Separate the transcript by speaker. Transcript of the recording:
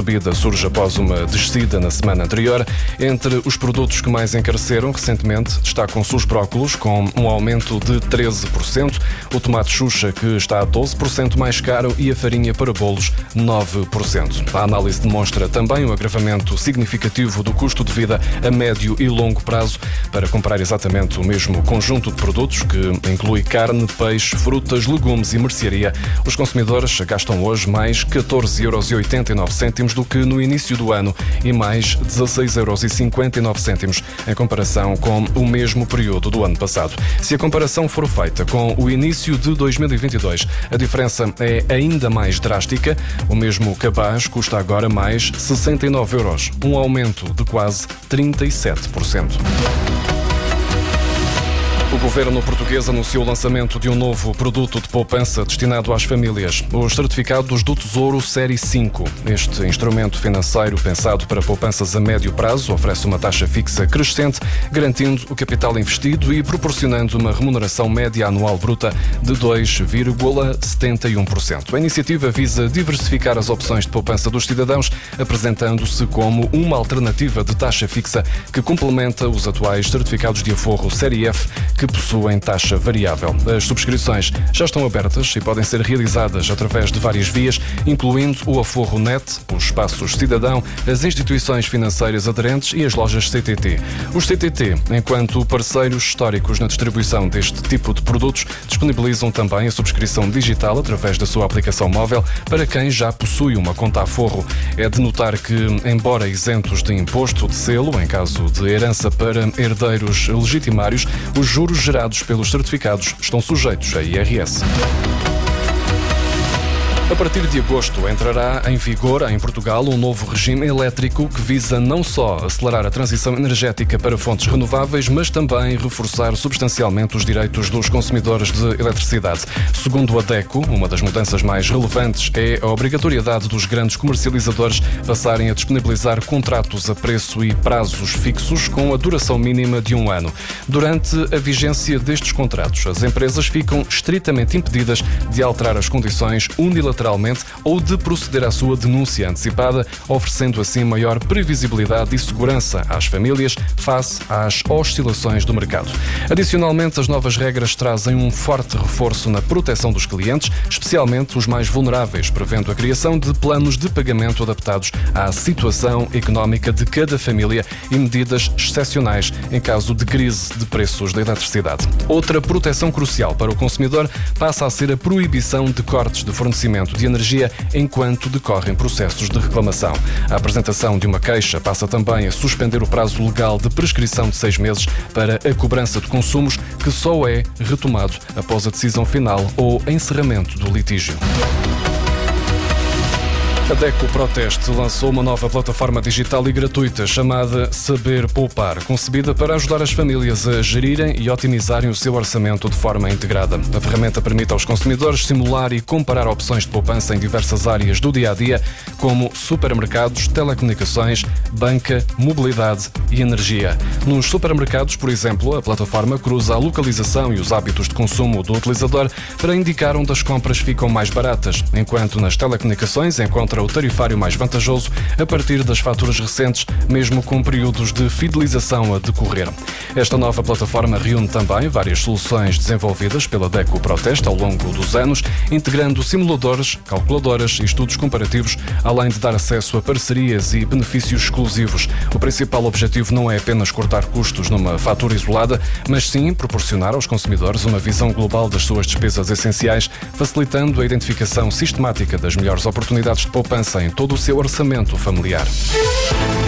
Speaker 1: subida surge após uma descida na semana anterior. Entre os produtos que mais encareceram recentemente destacam-se os brócolos, com um aumento de 13%, o tomate Xuxa, que está a 12% mais caro, e a farinha para bolos, 9%. A análise demonstra também um agravamento significativo do custo de vida a médio e longo prazo. Para comprar exatamente o mesmo conjunto de produtos, que inclui carne, peixe, frutas, legumes e mercearia, os consumidores gastam hoje mais 14,89 € do que no início do ano e mais 16,59 € em comparação com o mesmo período do ano passado. Se a comparação for feita com o início de 2022, a diferença é ainda mais drástica. O mesmo cabaz custa agora mais 69 €, um aumento de quase 37%. O governo português anunciou o lançamento de um novo produto de poupança destinado às famílias, os certificados do Tesouro Série 5. Este instrumento financeiro pensado para poupanças a médio prazo oferece uma taxa fixa crescente, garantindo o capital investido e proporcionando uma remuneração média anual bruta de 2,71%. A iniciativa visa diversificar as opções de poupança dos cidadãos, apresentando-se como uma alternativa de taxa fixa que complementa os atuais certificados de aforro Série F, que possuem taxa variável. As subscrições já estão abertas e podem ser realizadas através de várias vias, incluindo o Aforro Net, os espaços Cidadão, as instituições financeiras aderentes e as lojas CTT. Os CTT, enquanto parceiros históricos na distribuição deste tipo de produtos, disponibilizam também a subscrição digital através da sua aplicação móvel para quem já possui uma conta Aforro. É de notar que, embora isentos de imposto de selo, em caso de herança para herdeiros legitimários, os juros gerados pelos certificados estão sujeitos a IRS. A partir de agosto entrará em vigor em Portugal um novo regime elétrico que visa não só acelerar a transição energética para fontes renováveis, mas também reforçar substancialmente os direitos dos consumidores de eletricidade. Segundo a DECO, uma das mudanças mais relevantes é a obrigatoriedade dos grandes comercializadores passarem a disponibilizar contratos a preço e prazos fixos com a duração mínima de 1 ano. Durante a vigência destes contratos, as empresas ficam estritamente impedidas de alterar as condições unilateralmente ou de proceder à sua denúncia antecipada, oferecendo assim maior previsibilidade e segurança às famílias face às oscilações do mercado. Adicionalmente, as novas regras trazem um forte reforço na proteção dos clientes, especialmente os mais vulneráveis, prevendo a criação de planos de pagamento adaptados à situação económica de cada família e medidas excepcionais em caso de crise de preços da eletricidade. Outra proteção crucial para o consumidor passa a ser a proibição de cortes de fornecimento de energia enquanto decorrem processos de reclamação. A apresentação de uma queixa passa também a suspender o prazo legal de prescrição de 6 meses para a cobrança de consumos, que só é retomado após a decisão final ou encerramento do litígio. A DECO Proteste lançou uma nova plataforma digital e gratuita chamada Saber Poupar, concebida para ajudar as famílias a gerirem e otimizarem o seu orçamento de forma integrada. A ferramenta permite aos consumidores simular e comparar opções de poupança em diversas áreas do dia-a-dia, como supermercados, telecomunicações, banca, mobilidade e energia. Nos supermercados, por exemplo, a plataforma cruza a localização e os hábitos de consumo do utilizador para indicar onde as compras ficam mais baratas, enquanto nas telecomunicações encontra o tarifário mais vantajoso a partir das faturas recentes, mesmo com períodos de fidelização a decorrer. Esta nova plataforma reúne também várias soluções desenvolvidas pela DECO Proteste ao longo dos anos, integrando simuladores, calculadoras e estudos comparativos, além de dar acesso a parcerias e benefícios exclusivos. O principal objetivo não é apenas cortar custos numa fatura isolada, mas sim proporcionar aos consumidores uma visão global das suas despesas essenciais, facilitando a identificação sistemática das melhores oportunidades de poupança em todo o seu orçamento familiar.